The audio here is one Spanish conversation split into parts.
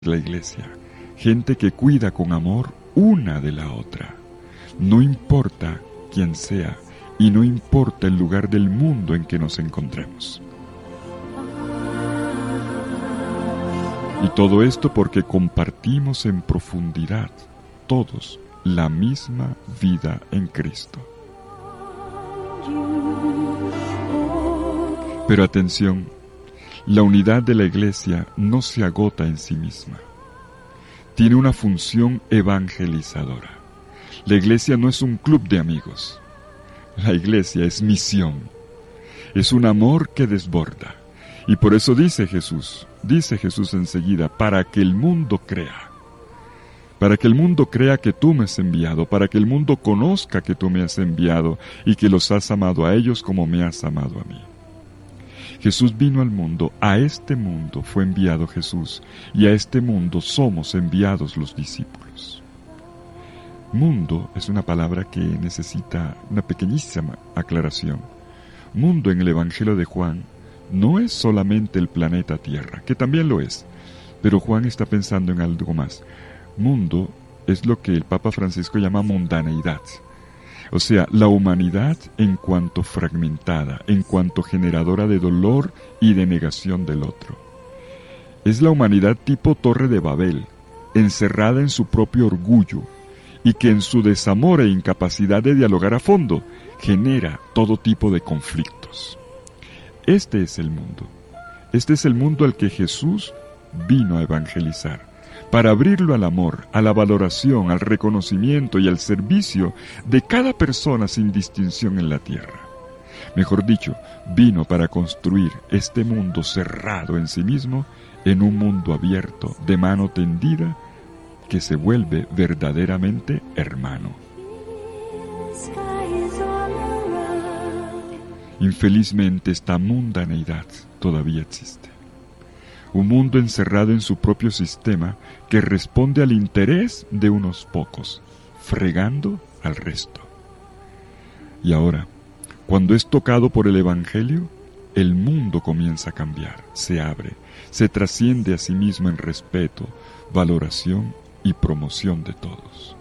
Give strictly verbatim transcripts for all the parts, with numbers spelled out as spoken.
la iglesia, gente que cuida con amor una de la otra. No importa quién sea y no importa el lugar del mundo en que nos encontremos. Y todo esto porque compartimos en profundidad, todos, la misma vida en Cristo. Pero atención, la unidad de la iglesia no se agota en sí misma. Tiene una función evangelizadora. La iglesia no es un club de amigos. La iglesia es misión. Es un amor que desborda. Y por eso dice Jesús, dice Jesús enseguida, para que el mundo crea. Para que el mundo crea que tú me has enviado, para que el mundo conozca que tú me has enviado y que los has amado a ellos como me has amado a mí. Jesús vino al mundo, a este mundo fue enviado Jesús, y a este mundo somos enviados los discípulos. Mundo es una palabra que necesita una pequeñísima aclaración. Mundo en el Evangelio de Juan no es solamente el planeta Tierra, que también lo es, pero Juan está pensando en algo más. Mundo es lo que el Papa Francisco llama mundaneidad. O sea, la humanidad en cuanto fragmentada, en cuanto generadora de dolor y de negación del otro. Es la humanidad tipo Torre de Babel, encerrada en su propio orgullo, y que en su desamor e incapacidad de dialogar a fondo, genera todo tipo de conflictos. Este es el mundo. Este es el mundo al que Jesús vino a evangelizar, para abrirlo al amor, a la valoración, al reconocimiento y al servicio de cada persona sin distinción en la tierra. Mejor dicho, vino para construir este mundo cerrado en sí mismo en un mundo abierto, de mano tendida, que se vuelve verdaderamente hermano. Infelizmente, esta mundaneidad todavía existe. Un mundo encerrado en su propio sistema que responde al interés de unos pocos, fregando al resto. Y ahora, cuando es tocado por el Evangelio, el mundo comienza a cambiar, se abre, se trasciende a sí mismo en respeto, valoración y promoción de todos.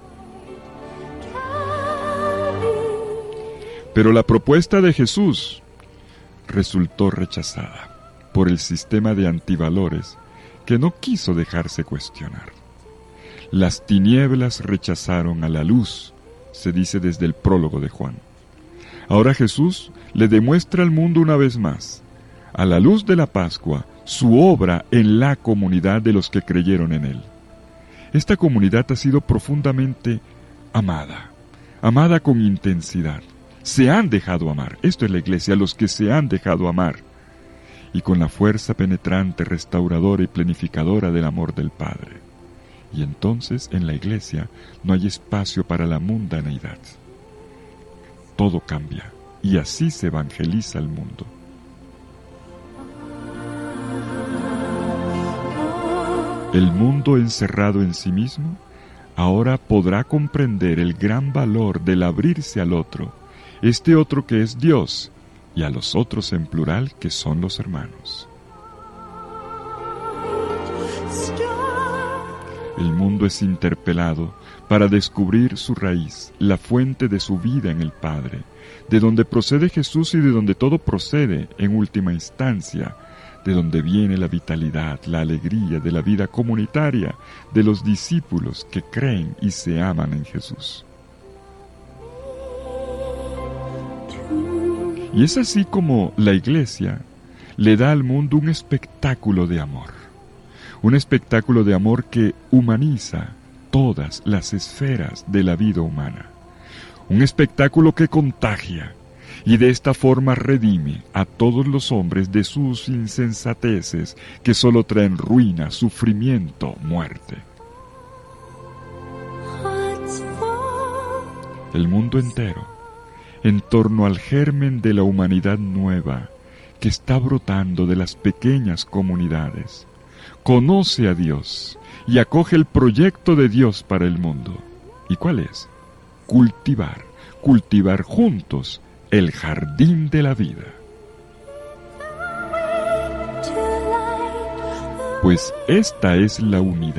Pero la propuesta de Jesús resultó rechazada por el sistema de antivalores que no quiso dejarse cuestionar. Las tinieblas rechazaron a la luz, se dice desde el prólogo de Juan. Ahora Jesús le demuestra al mundo una vez más, a la luz de la Pascua, su obra en la comunidad de los que creyeron en él. Esta comunidad ha sido profundamente amada, amada con intensidad. Se han dejado amar. Esto es la iglesia, los que se han dejado amar. Y con la fuerza penetrante, restauradora y planificadora del amor del Padre. Y entonces en la iglesia no hay espacio para la mundaneidad. Todo cambia, y así se evangeliza el mundo. El mundo encerrado en sí mismo ahora podrá comprender el gran valor del abrirse al otro, este otro que es Dios, y a los otros en plural que son los hermanos. El mundo es interpelado para descubrir su raíz, la fuente de su vida en el Padre, de donde procede Jesús y de donde todo procede en última instancia, de donde viene la vitalidad, la alegría de la vida comunitaria de los discípulos que creen y se aman en Jesús. Y es así como la iglesia le da al mundo un espectáculo de amor, un espectáculo de amor que humaniza todas las esferas de la vida humana, un espectáculo que contagia y de esta forma redime a todos los hombres de sus insensateces que solo traen ruina, sufrimiento, muerte. El mundo entero, en torno al germen de la humanidad nueva que está brotando de las pequeñas comunidades, conoce a Dios y acoge el proyecto de Dios para el mundo. ¿Y cuál es? Cultivar, cultivar juntos el jardín de la vida. pues esta es la unidad